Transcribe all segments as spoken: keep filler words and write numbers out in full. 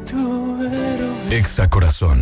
tu héroe. Exa Corazón.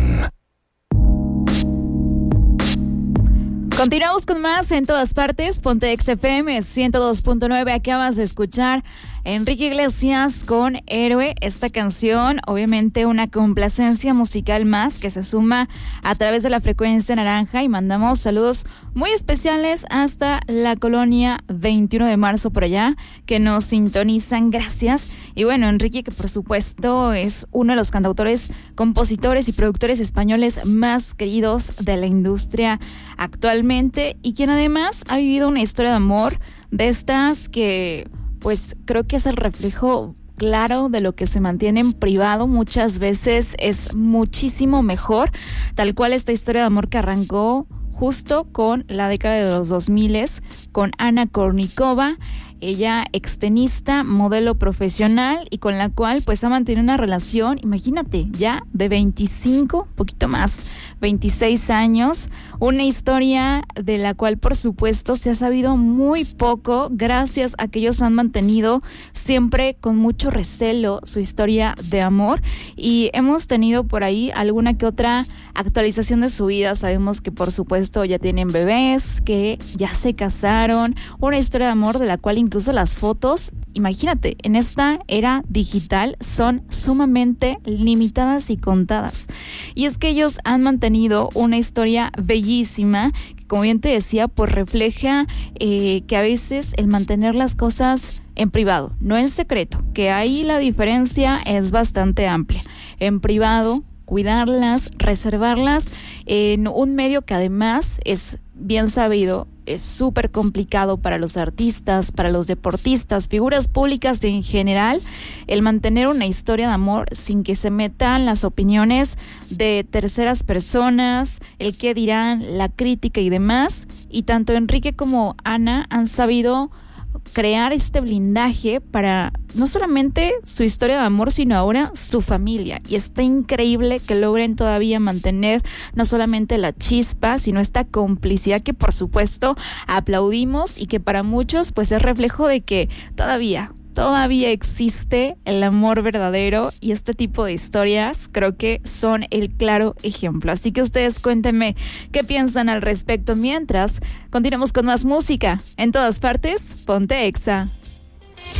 Continuamos con más en todas partes. Ponte Exa F M ciento dos punto nueve. Acabas de escuchar Enrique Iglesias con Héroe. Esta canción, obviamente una complacencia musical más que se suma a través de la frecuencia naranja, y mandamos saludos muy especiales hasta la colonia veintiuno de marzo por allá, que nos sintonizan. Gracias. Y bueno, Enrique, que por supuesto es uno de los cantautores, compositores y productores españoles más queridos de la industria actualmente, y quien además ha vivido una historia de amor de estas que pues creo que es el reflejo claro de lo que se mantiene en privado. Muchas veces es muchísimo mejor, tal cual esta historia de amor que arrancó justo con la década de los dos mil, con Ana Kournikova, ella extenista, modelo profesional, y con la cual pues ha mantenido una relación, imagínate, ya de veinticinco, poquito más, veintiséis años, una historia de la cual por supuesto se ha sabido muy poco, gracias a que ellos han mantenido siempre con mucho recelo su historia de amor, y hemos tenido por ahí alguna que otra actualización de su vida. Sabemos que por supuesto ya tienen bebés, que ya se casaron, una historia de amor de la cual incluso las fotos, imagínate, en esta era digital son sumamente limitadas y contadas. Y es que ellos han mantenido una historia bellísima, que como bien te decía, pues refleja eh, que a veces el mantener las cosas en privado, no en secreto, que ahí la diferencia es bastante amplia. En privado, cuidarlas, reservarlas en un medio que además es bien sabido, es súper complicado para los artistas, para los deportistas, figuras públicas en general, el mantener una historia de amor sin que se metan las opiniones de terceras personas, el qué dirán, la crítica y demás. Y tanto Enrique como Ana han sabido crear este blindaje para no solamente su historia de amor, sino ahora su familia, y está increíble que logren todavía mantener no solamente la chispa, sino esta complicidad que por supuesto aplaudimos, y que para muchos pues es reflejo de que todavía Todavía existe el amor verdadero, y este tipo de historias creo que son el claro ejemplo. Así que ustedes cuéntenme qué piensan al respecto mientras continuamos con más música. En todas partes, ponte Exa.